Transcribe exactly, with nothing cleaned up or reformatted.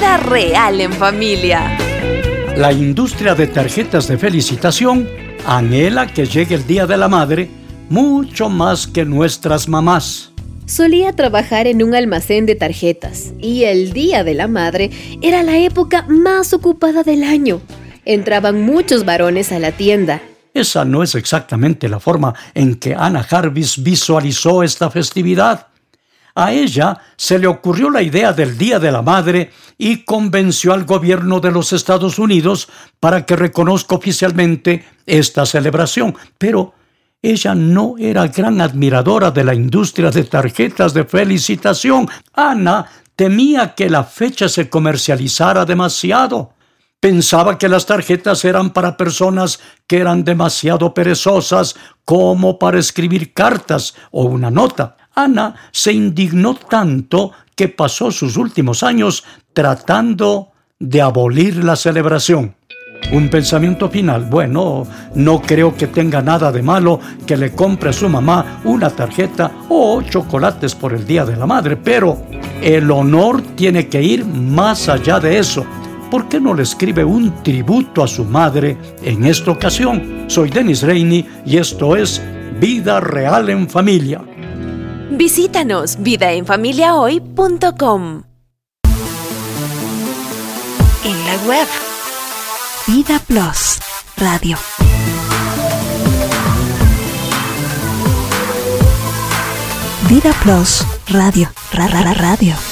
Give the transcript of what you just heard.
Vida real en familia. La industria de tarjetas de felicitación anhela que llegue el Día de la Madre mucho más que nuestras mamás. Solía trabajar en un almacén de tarjetas y el Día de la Madre era la época más ocupada del año. Entraban muchos varones a la tienda. Esa no es exactamente la forma en que Anna Jarvis visualizó esta festividad. A ella se le ocurrió la idea del Día de la Madre y convenció al gobierno de los Estados Unidos para que reconozca oficialmente esta celebración. Pero ella no era gran admiradora de la industria de tarjetas de felicitación. Anna temía que la fecha se comercializara demasiado. Pensaba que las tarjetas eran para personas que eran demasiado perezosas como para escribir cartas o una nota. Anna se indignó tanto que pasó sus últimos años tratando de abolir la celebración. Un pensamiento final: bueno, no creo que tenga nada de malo que le compre a su mamá una tarjeta o chocolates por el Día de la Madre, pero el honor tiene que ir más allá de eso. ¿Por qué no le escribe un tributo a su madre en esta ocasión? Soy Dennis Rainey y esto es Vida Real en Familia. Visítanos vida en familia hoy punto com. En la web Vida Plus Radio. Vida Plus Radio. Ra, ra, ra, radio.